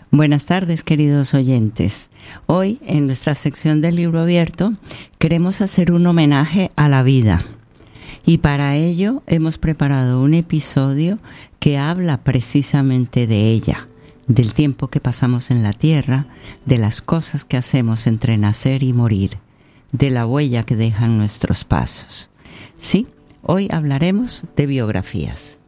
Buenas tardes, queridos oyentes. Hoy, en nuestra sección del Libro Abierto, queremos hacer un homenaje a la vida. Y para ello hemos preparado un episodio que habla precisamente de ella, del tiempo que pasamos en la tierra, de las cosas que hacemos entre nacer y morir, de la huella que dejan nuestros pasos. Sí, hoy hablaremos de biografías.